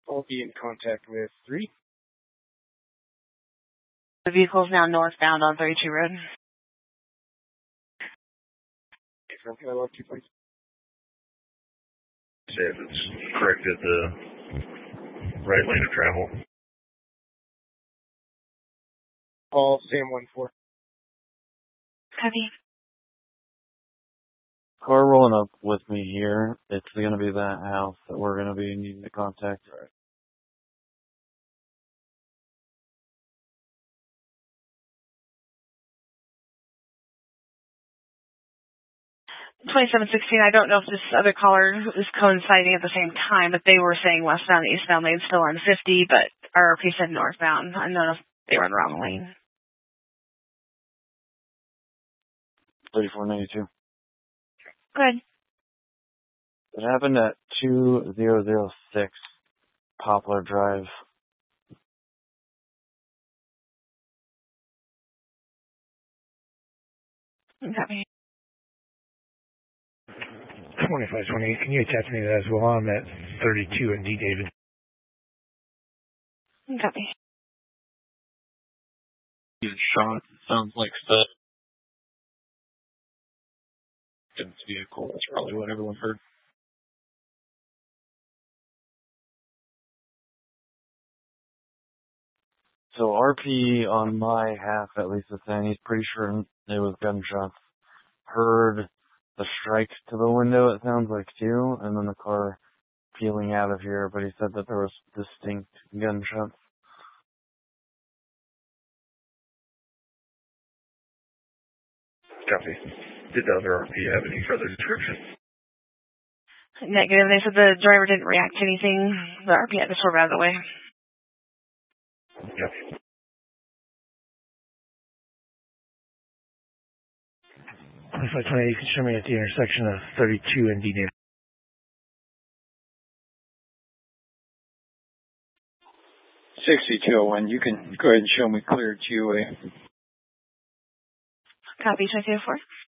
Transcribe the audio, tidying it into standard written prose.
I'll be in contact with 3. The vehicle is now northbound on 32 Road. Can I log 2 please? Say if it's corrected the right lane of travel. Call Sam 1-4. Copy. Car rolling up with me here. It's going to be that house that we're going to be needing to contact. 2716, I don't know if this other caller is coinciding at the same time, but they were saying westbound, eastbound lanes still on 50, but RRP said northbound. I don't know if they were in the wrong lane. 3492. Good. It happened at 2006 Poplar Drive. Copy. 2528, can you attach me to that as well? I'm at 32 and D. David. Copy. Shot, sounds like that. Vehicle, that's probably what everyone heard. So RP on my half, at least, is saying he's pretty sure it was gunshots. Heard the strike to the window, it sounds like, too, and then the car peeling out of here, but he said that there was distinct gunshots. Copy. Did the other RP have any further description? Negative. They said the driver didn't react to anything. The RP had to swerve out of the way. Copy. 2528, you can show me at the intersection of 32 and D. David. 6201, you can go ahead and show me clear GOA. Copy, 2204.